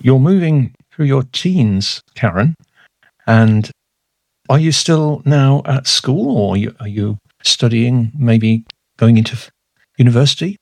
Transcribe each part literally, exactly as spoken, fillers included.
you're moving through your teens, Karen, and are you still now at school, or are you, are you studying, maybe going into f- university?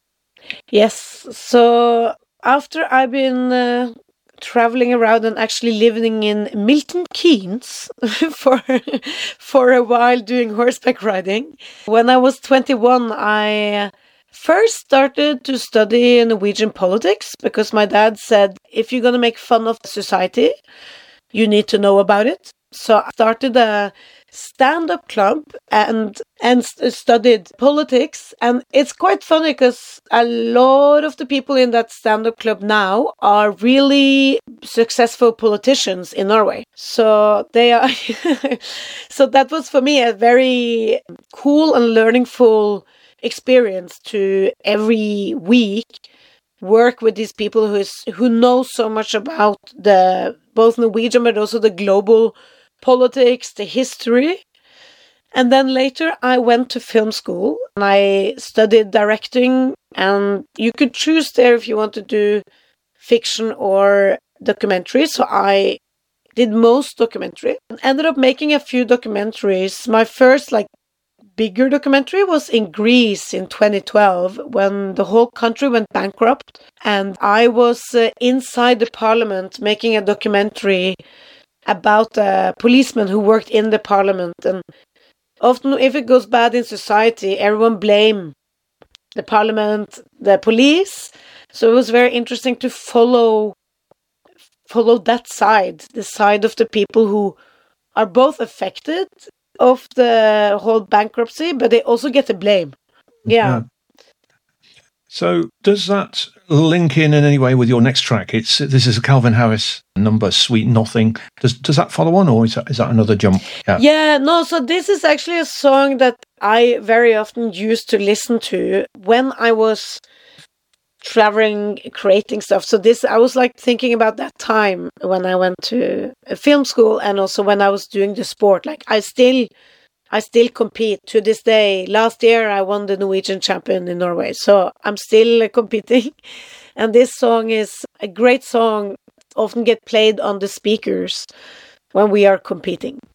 Yes. So after I've been uh, traveling around and actually living in Milton Keynes for for a while doing horseback riding, when I was twenty-one, I first started to study Norwegian politics because my dad said, if you're going to make fun of society, you need to know about it. So I started a stand-up club and and st- studied politics. And it's quite funny because a lot of the people in that stand-up club now are really successful politicians in Norway. So they are. So that was for me a very cool and learningful experience to every week work with these people who is who know so much about the both Norwegian but also the global politics, the history. And then later I went to film school and I studied directing, and you could choose there if you want to do fiction or documentary. So I did most documentary and ended up making a few documentaries. My first like bigger documentary was in Greece in twenty twelve when the whole country went bankrupt, and I was uh, inside the parliament making a documentary about a policeman who worked in the parliament. And often if it goes bad in society, everyone blame the parliament, the police. So it was very interesting to follow follow that side, the side of the people who are both affected of the whole bankruptcy, but they also get the blame. Yeah. Yeah. So does that link in in any way with your next track? It's this is a Calvin Harris number, Sweet Nothing. Does does that follow on, or is that, is that another jump? Yeah. Yeah, no, so this is actually a song that I very often used to listen to when I was traveling, creating stuff. So this, I was like thinking about that time when I went to a film school and also when I was doing the sport. Like I still I still compete to this day. Last year, I won the Norwegian champion in Norway. So I'm still competing. And this song is a great song, often get played on the speakers when we are competing.